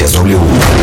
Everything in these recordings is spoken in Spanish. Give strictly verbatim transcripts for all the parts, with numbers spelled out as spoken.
Noticias W.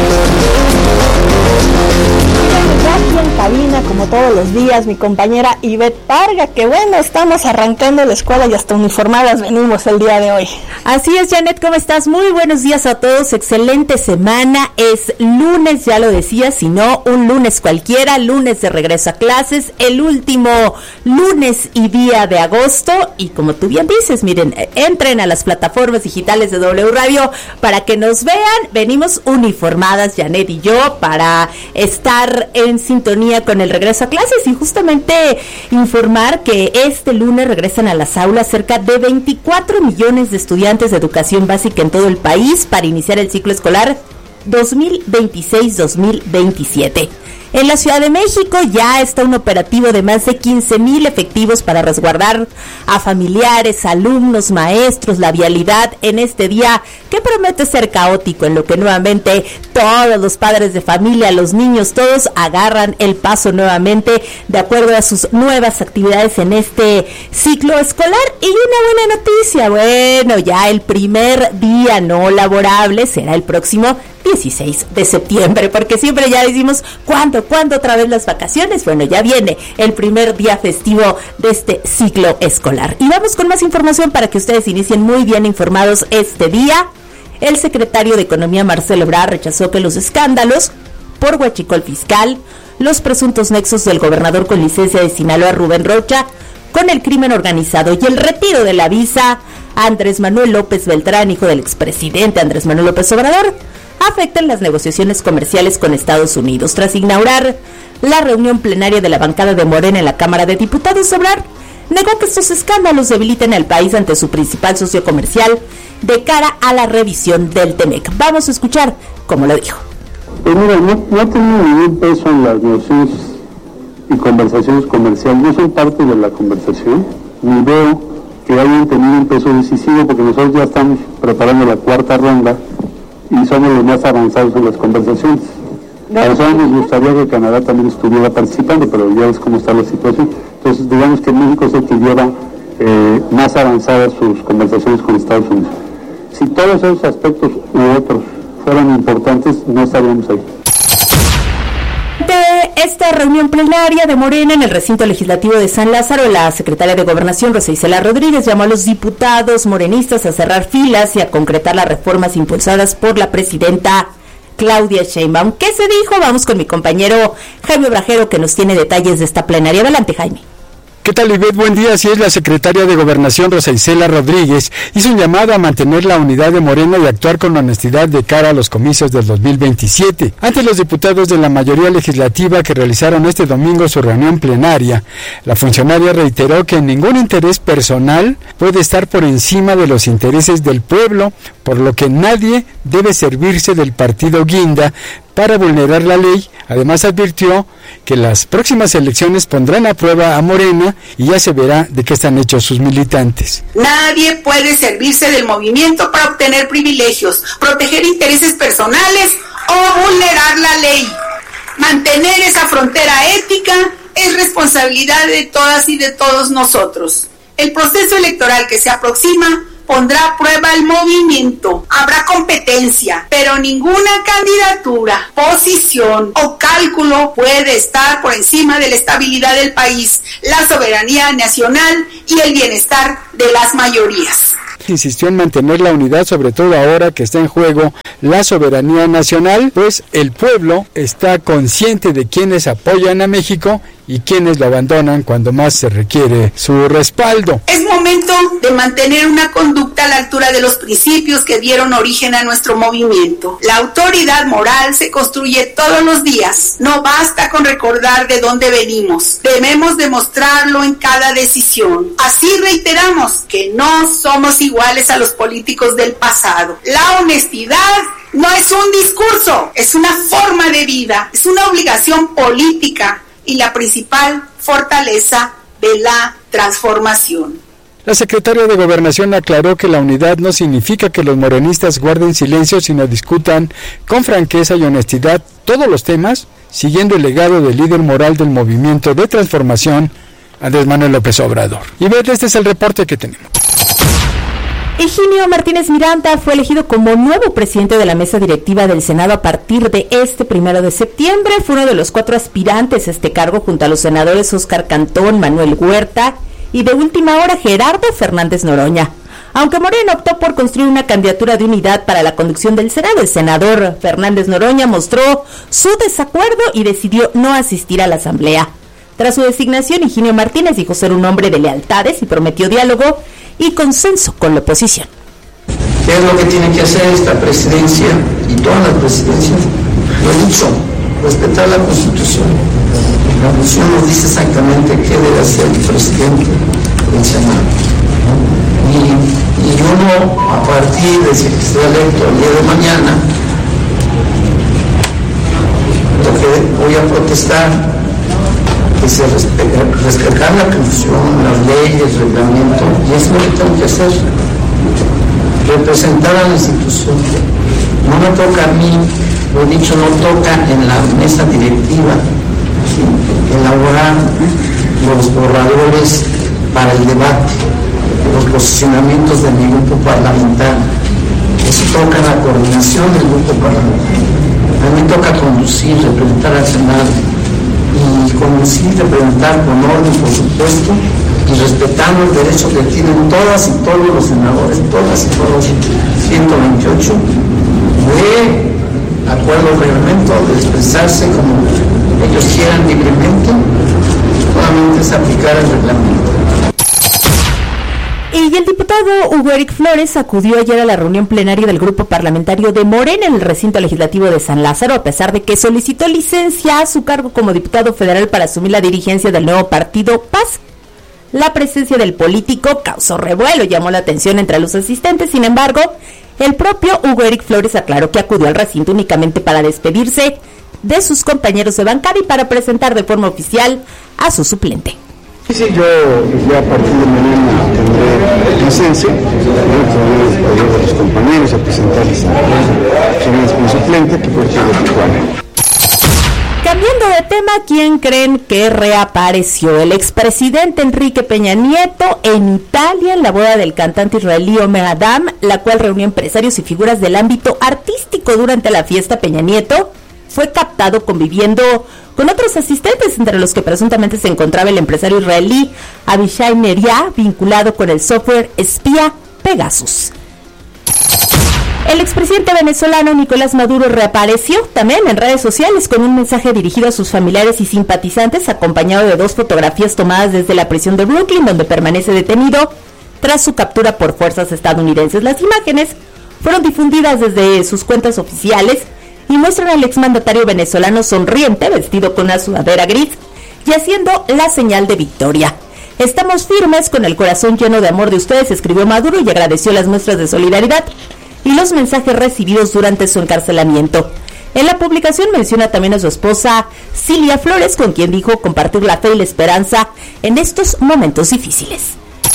Aquí en cabina, como todos los días, mi compañera Ivette Parga, que bueno, estamos arrancando la escuela y hasta uniformadas venimos el día de hoy. Así es, Janet, ¿cómo estás? Muy buenos días a todos, excelente semana, es lunes, ya lo decía, si no, un lunes cualquiera, lunes de regreso a clases, el último lunes y día de agosto, y como tú bien dices, miren, entren a las plataformas digitales de W Radio para que nos vean, venimos uniformadas, Janet y yo, para estar en sintonía con el regreso a clases y justamente informar que este lunes regresan a las aulas cerca de veinticuatro millones de estudiantes de educación básica en todo el país para iniciar el ciclo escolar dos mil veintiséis dos mil veintisiete. En la Ciudad de México ya está un operativo de más de quince mil efectivos para resguardar a familiares, alumnos, maestros, la vialidad en este día que promete ser caótico, en lo que nuevamente todos los padres de familia, los niños, todos agarran el paso nuevamente de acuerdo a sus nuevas actividades en este ciclo escolar. Y una buena noticia, bueno, ya el primer día no laborable será el próximo dieciséis de septiembre, porque siempre ya decimos, ¿cuándo, cuándo otra vez las vacaciones? Bueno, ya viene el primer día festivo de este ciclo escolar. Y vamos con más información para que ustedes inicien muy bien informados este día. El secretario de Economía, Marcelo Ebrard, rechazó que los escándalos por huachicol fiscal, los presuntos nexos del gobernador con licencia de Sinaloa, Rubén Rocha, con el crimen organizado y el retiro de la visa a Andrés Manuel López Beltrán, hijo del expresidente Andrés Manuel López Obrador, afectan las negociaciones comerciales con Estados Unidos. Tras inaugurar la reunión plenaria de la bancada de Morena en la Cámara de Diputados, Ebrard negó que estos escándalos debiliten al país ante su principal socio comercial de cara a la revisión del TEMEC. Vamos a escuchar cómo lo dijo. Pues mira, no, no ha tenido ningún peso en las negociaciones y conversaciones comerciales, no son parte de la conversación, ni veo que hayan tenido un peso decisivo, porque nosotros ya estamos preparando la cuarta ronda y somos los más avanzados en las conversaciones. A nosotros nos gustaría que Canadá también estuviera participando, pero ya ves cómo está la situación. Entonces, digamos que México es el que lleva eh, más avanzadas sus conversaciones con Estados Unidos. Si todos esos aspectos u otros fueran importantes, no estaríamos ahí. De esta reunión plenaria de Morena en el recinto legislativo de San Lázaro, la secretaria de Gobernación, Rosa Isela Rodríguez, llamó a los diputados morenistas a cerrar filas y a concretar las reformas impulsadas por la presidenta Claudia Sheinbaum. ¿Qué se dijo? Vamos con mi compañero Jaime Brajero, que nos tiene detalles de esta plenaria. Adelante, Jaime. ¿Qué tal, Ivette? Buen día. Así es, la secretaria de Gobernación, Rosa Isela Rodríguez, hizo un llamado a mantener la unidad de Morena y actuar con honestidad de cara a los comicios del dos mil veintisiete. Ante los diputados de la mayoría legislativa que realizaron este domingo su reunión plenaria, la funcionaria reiteró que ningún interés personal puede estar por encima de los intereses del pueblo, por lo que nadie debe servirse del partido guinda para vulnerar la ley. Además, advirtió que las próximas elecciones pondrán a prueba a Morena y ya se verá de qué están hechos sus militantes. Nadie puede servirse del movimiento para obtener privilegios, proteger intereses personales o vulnerar la ley. Mantener esa frontera ética es responsabilidad de todas y de todos nosotros. El proceso electoral que se aproxima pondrá a prueba el movimiento. Habrá competencia, pero ninguna candidatura, posición o cálculo puede estar por encima de la estabilidad del país, la soberanía nacional y el bienestar de las mayorías. Insistió en mantener la unidad, sobre todo ahora que está en juego la soberanía nacional, pues el pueblo está consciente de quienes apoyan a México y quienes lo abandonan cuando más se requiere su respaldo. Es momento de mantener una conducta a la altura de los principios que dieron origen a nuestro movimiento. La autoridad moral se construye todos los días. No basta con recordar de dónde venimos. Debemos demostrarlo en cada decisión. Así reiteramos que no somos iguales a los políticos del pasado. La honestidad no es un discurso, es una forma de vida, es una obligación política y la principal fortaleza de la transformación. La secretaria de Gobernación aclaró que la unidad no significa que los morenistas guarden silencio, sino discutan con franqueza y honestidad todos los temas, siguiendo el legado del líder moral del movimiento de transformación, Andrés Manuel López Obrador. Y ver, este es el reporte que tenemos. Higinio Martínez Miranda fue elegido como nuevo presidente de la mesa directiva del Senado a partir de este primero de septiembre. Fue uno de los cuatro aspirantes a este cargo junto a los senadores Óscar Cantón, Manuel Huerta y de última hora Gerardo Fernández Noroña. Aunque Morena optó por construir una candidatura de unidad para la conducción del Senado, el senador Fernández Noroña mostró su desacuerdo y decidió no asistir a la asamblea. Tras su designación, Higinio Martínez dijo ser un hombre de lealtades y prometió diálogo y consenso con la oposición. ¿Qué es lo que tiene que hacer esta presidencia y todas las presidencias? Lo he dicho, respetar la Constitución. La Constitución nos dice exactamente qué debe hacer el presidente del Senado. Y, y yo no, a partir de si esté electo el día de mañana, lo que voy a protestar que se respeta, respetar la Constitución, las leyes, el reglamento, y es lo que tengo que hacer, representar a la institución. No me toca a mí, lo he dicho, no toca en la mesa directiva, ¿sí?, elaborar los borradores para el debate, los posicionamientos de mi grupo parlamentario. Eso toca la coordinación del grupo parlamentario. A mí toca conducir, representar al Senado, y conducir, representar con orden, por supuesto, y respetando el derecho que tienen todas y todos los senadores, todas y todos, ciento veintiocho, de acuerdo al reglamento, de expresarse como ellos quieran libremente, solamente es aplicar el reglamento. Y el diputado Hugo Eric Flores acudió ayer a la reunión plenaria del grupo parlamentario de Morena en el recinto legislativo de San Lázaro, a pesar de que solicitó licencia a su cargo como diputado federal para asumir la dirigencia del nuevo partido P A S. La presencia del político causó revuelo, llamó la atención entre los asistentes. Sin embargo, el propio Hugo Eric Flores aclaró que acudió al recinto únicamente para despedirse de sus compañeros de bancada y para presentar de forma oficial a su suplente. Sí, yo ya a partir de mañana tendré licencia, voy a los compañeros a presentarles a mi suplente, que fue el de Tijuana. Cambiando de tema, ¿quién creen que reapareció? El expresidente Enrique Peña Nieto en Italia en la boda del cantante israelí Omer Adam, la cual reunió empresarios y figuras del ámbito artístico. Durante la fiesta, Peña Nieto fue captado conviviendo con otros asistentes, entre los que presuntamente se encontraba el empresario israelí Avishai Neria, vinculado con el software espía Pegasus. El expresidente venezolano Nicolás Maduro reapareció también en redes sociales con un mensaje dirigido a sus familiares y simpatizantes, acompañado de dos fotografías tomadas desde la prisión de Brooklyn, donde permanece detenido tras su captura por fuerzas estadounidenses. Las imágenes fueron difundidas desde sus cuentas oficiales y muestran al exmandatario venezolano sonriente, vestido con una sudadera gris y haciendo la señal de victoria. Estamos firmes, con el corazón lleno de amor de ustedes, escribió Maduro, y agradeció las muestras de solidaridad y los mensajes recibidos durante su encarcelamiento. En la publicación menciona también a su esposa Cilia Flores, con quien dijo compartir la fe y la esperanza en estos momentos difíciles.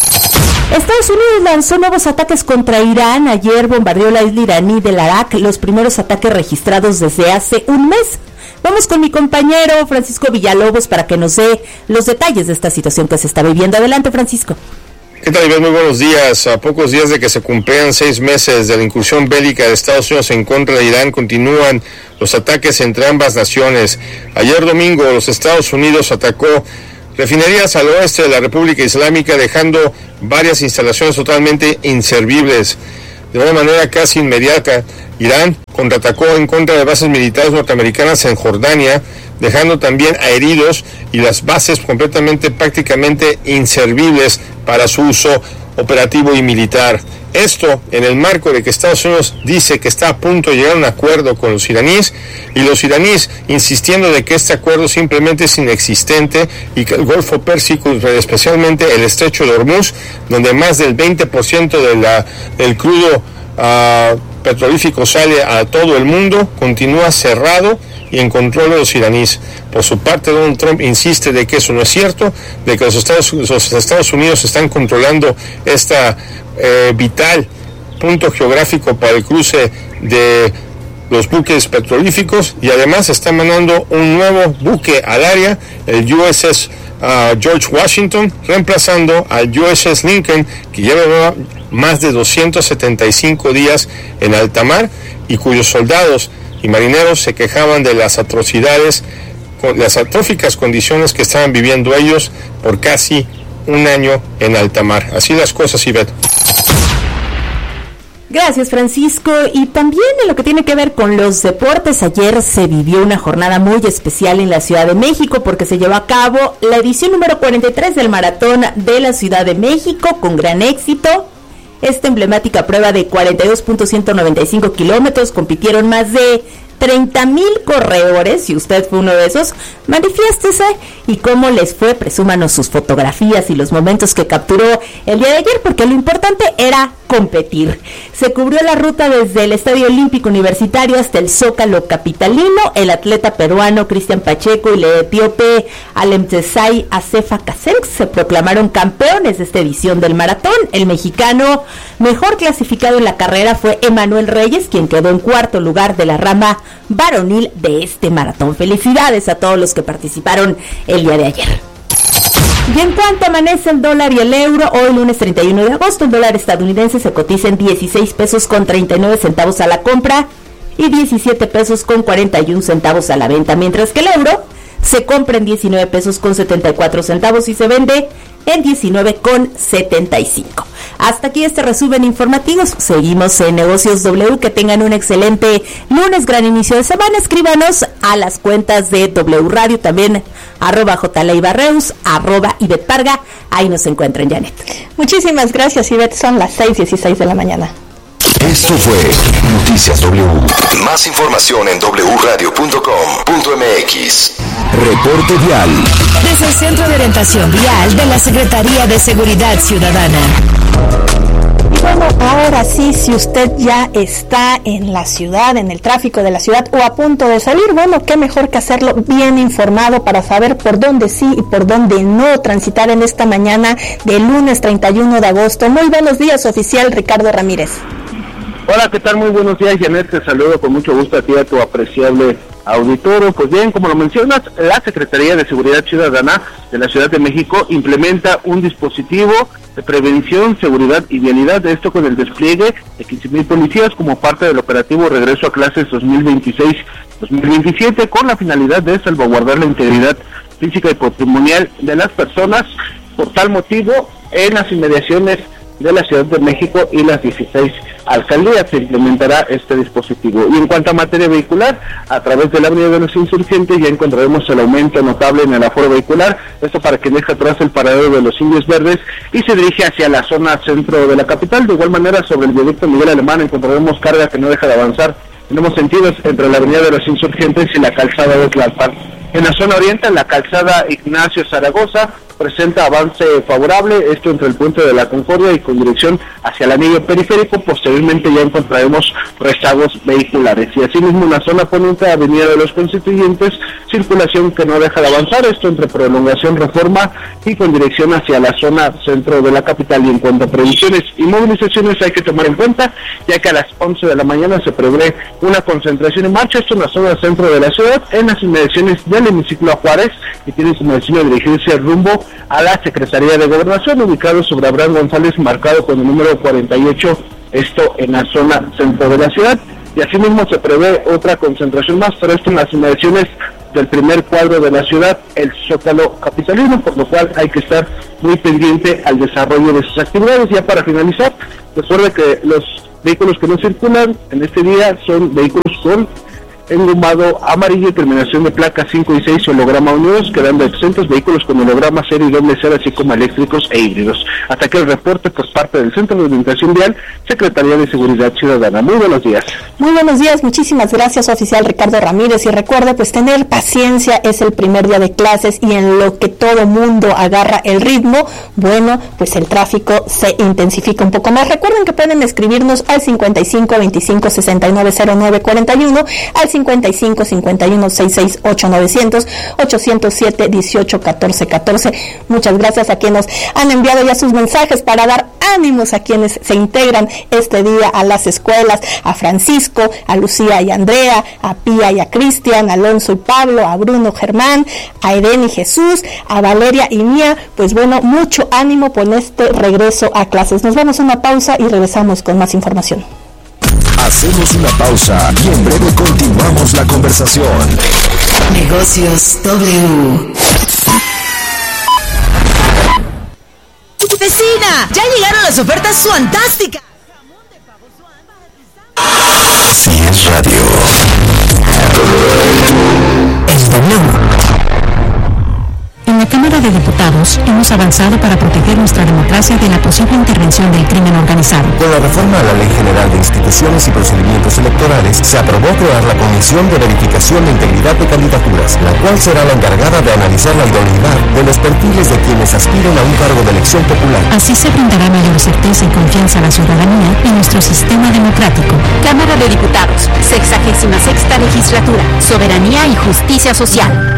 Estados Unidos lanzó nuevos ataques contra Irán. Ayer bombardeó la isla iraní del Arak, los primeros ataques registrados desde hace un mes. Vamos con mi compañero Francisco Villalobos para que nos dé los detalles de esta situación que se está viviendo. Adelante, Francisco. ¿Qué tal, Iván? Muy buenos días. A pocos días de que se cumplían seis meses de la incursión bélica de Estados Unidos en contra de Irán, continúan los ataques entre ambas naciones. Ayer domingo, los Estados Unidos atacó refinerías al oeste de la República Islámica, dejando varias instalaciones totalmente inservibles. De una manera casi inmediata, Irán contraatacó en contra de bases militares norteamericanas en Jordania, dejando también a heridos y las bases completamente, prácticamente inservibles para su uso operativo y militar. Esto en el marco de que Estados Unidos dice que está a punto de llegar a un acuerdo con los iraníes, y los iraníes insistiendo de que este acuerdo simplemente es inexistente y que el Golfo Pérsico, especialmente el Estrecho de Hormuz, donde más del veinte por ciento de la, del crudo uh, petrolífico sale a todo el mundo, continúa cerrado y en control de los iraníes. Por su parte, Donald Trump insiste de que eso no es cierto, de que los Estados, los Estados Unidos están controlando esta eh, vital punto geográfico para el cruce de los buques petrolíficos, y además está mandando un nuevo buque al área, el U S S a George Washington, reemplazando al U S S Lincoln, que lleva más de doscientos setenta y cinco días en alta mar y cuyos soldados y marineros se quejaban de las atrocidades, las atróficas condiciones que estaban viviendo ellos por casi un año en alta mar. Así las cosas, Ivette. Gracias, Francisco. Y también en lo que tiene que ver con los deportes, ayer se vivió una jornada muy especial en la Ciudad de México porque se llevó a cabo la edición número cuarenta y tres del Maratón de la Ciudad de México con gran éxito. Esta emblemática prueba de cuarenta y dos punto ciento noventa y cinco kilómetros, compitieron más de treinta mil corredores. Si usted fue uno de esos, manifiéstese y cómo les fue, presúmanos sus fotografías y los momentos que capturó el día de ayer, porque lo importante era competir. Se cubrió la ruta desde el Estadio Olímpico Universitario hasta el Zócalo capitalino. El atleta peruano Cristian Pacheco y el etíope Alemtesai Acefa Kasenk se proclamaron campeones de esta edición del maratón. El mexicano mejor clasificado en la carrera fue Emanuel Reyes, quien quedó en cuarto lugar de la rama varonil de este maratón. Felicidades a todos los que participaron el día de ayer. Y en cuanto amanece el dólar y el euro, hoy lunes treinta y uno de agosto, el dólar estadounidense se cotiza en dieciséis pesos con treinta y nueve centavos a la compra y diecisiete pesos con cuarenta y un centavos a la venta, mientras que el euro se compra en diecinueve pesos con setenta y cuatro centavos y se vende en diecinueve con setenta y cinco. Hasta aquí este resumen informativo. Seguimos en Negocios W. Que tengan un excelente lunes, gran inicio de semana. Escríbanos a las cuentas de W Radio, también arroba jleibarreus, arroba Ivette Parga. Ahí nos encuentran, Janet. Muchísimas gracias, Ivette. Son las seis dieciséis de la mañana. Esto fue Noticias W. Más información en doble u radio punto com punto m x. Reporte vial. Desde el Centro de Orientación Vial de la Secretaría de Seguridad Ciudadana. Bueno, ahora sí, si usted ya está en la ciudad, en el tráfico de la ciudad o a punto de salir, bueno, qué mejor que hacerlo bien informado para saber por dónde sí y por dónde no transitar en esta mañana del lunes treinta y uno de agosto. Muy buenos días, oficial Ricardo Ramírez. Hola, ¿qué tal? Muy buenos días, Janet. Te saludo con mucho gusto a ti y a tu apreciable auditorio. Pues bien, como lo mencionas, la Secretaría de Seguridad Ciudadana de la Ciudad de México implementa un dispositivo de prevención, seguridad y vialidad, esto con el despliegue de quince mil policías como parte del operativo Regreso a Clases dos mil veintiséis dos mil veintisiete, con la finalidad de salvaguardar la integridad física y patrimonial de las personas. Por tal motivo, en las inmediaciones de la Ciudad de México y las dieciséis alcaldías se implementará este dispositivo. Y en cuanto a materia vehicular, a través de la Avenida de los Insurgentes ya encontraremos el aumento notable en el aforo vehicular, esto para que deje atrás el paradero de los Indios Verdes y se dirige hacia la zona centro de la capital. De igual manera, sobre el viaducto Miguel Alemán encontraremos carga que no deja de avanzar en ambos sentidos entre la Avenida de los Insurgentes y la calzada de Tlalpan. En la zona oriente, la calzada Ignacio Zaragoza presenta avance favorable, esto entre el puente de la Concordia y con dirección hacia el anillo periférico. Posteriormente ya encontraremos rezagos vehiculares. Y asimismo en la zona poniente, Avenida de los Constituyentes, circulación que no deja de avanzar, esto entre prolongación Reforma y con dirección hacia la zona centro de la capital. Y en cuanto a previsiones y movilizaciones hay que tomar en cuenta, ya que a las once de la mañana se prevé una concentración en marcha, esto en la zona centro de la ciudad, en las inmediaciones del hemiciclo a Juárez, y tiene su destino de dirigirse rumbo a la Secretaría de Gobernación, ubicado sobre Abraham González, marcado con el número cuarenta y ocho, esto en la zona centro de la ciudad. Y asimismo se prevé otra concentración más, pero esto en las inmediaciones del primer cuadro de la ciudad, el Zócalo capitalino, por lo cual hay que estar muy pendiente al desarrollo de sus actividades. Ya para finalizar, recuerde que los vehículos que no circulan en este día son vehículos con engomado amarillo, terminación de placa cinco y seis, holograma unidos, quedando exentos vehículos con holograma serie y doble cero, así como eléctricos e híbridos. Hasta aquí el reporte por parte del Centro de Orientación Vial, Secretaría de Seguridad Ciudadana. Muy buenos días. Muy buenos días, muchísimas gracias, oficial Ricardo Ramírez. Y recuerde, pues tener paciencia, es el primer día de clases y en lo que todo mundo agarra el ritmo, bueno, pues el tráfico se intensifica un poco más. Recuerden que pueden escribirnos al cincuenta y cinco veinticinco sesenta y nueve cero nueve cuarenta y uno, al cincuenta y cinco, cincuenta y uno, sesenta y seis, ocho novecientos, ochocientos siete, dieciocho, catorce, catorce. Muchas gracias a quienes nos han enviado ya sus mensajes para dar ánimos a quienes se integran este día a las escuelas, a Francisco, a Lucía y Andrea, a Pía y a Cristian, a Alonso y Pablo, a Bruno, Germán, a Eden y Jesús, a Valeria y Mía. Pues bueno, mucho ánimo por este regreso a clases. Nos vamos a una pausa y regresamos con más información. Hacemos una pausa y en breve continuamos la conversación. Negocios W. ¡Vecina! ¡Ya llegaron las ofertas fantásticas! Si es radio. Es W. En la Cámara de Diputados hemos avanzado para proteger nuestra democracia de la posible intervención del crimen organizado. Con la reforma a la Ley General de Instituciones y Procedimientos Electorales, se aprobó crear la Comisión de Verificación de Integridad de Candidaturas, la cual será la encargada de analizar la idoneidad de los perfiles de quienes aspiren a un cargo de elección popular. Así se brindará mayor certeza y confianza a la ciudadanía en nuestro sistema democrático. Cámara de Diputados, sexagésima sexta legislatura, soberanía y justicia social.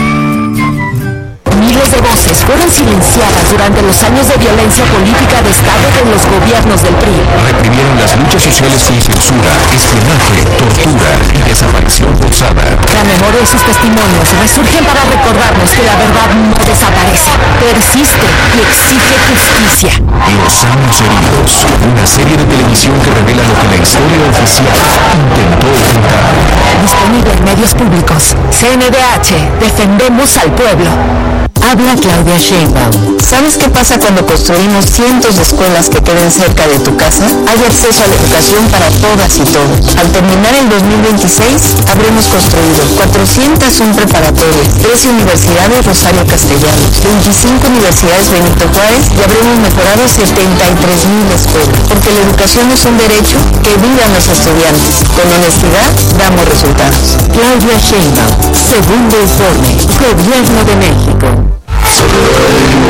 Miles de voces fueron silenciadas durante los años de violencia política de Estado de los gobiernos del P R I. Reprimieron las luchas sociales con censura, espionaje, tortura y desaparición forzada. La memoria y sus testimonios resurgen para recordarnos que la verdad no desaparece, persiste y exige justicia. Los años heridos, una serie de televisión que revela lo que la historia oficial intentó ocultar. Disponible en medios públicos. C N D H, defendemos al pueblo. Habla Claudia Sheinbaum. ¿Sabes qué pasa cuando construimos cientos de escuelas que queden cerca de tu casa? Hay acceso a la educación para todas y todos. Al terminar el dos mil veintiséis, habremos construido cuatrocientas uno preparatorias, trece universidades Rosario Castellanos, veinticinco universidades Benito Juárez y habremos mejorado setenta y tres mil escuelas. Porque la educación es un derecho, que vivan los estudiantes. Con honestidad, damos resultados. Claudia Sheinbaum, segundo informe, Gobierno de México.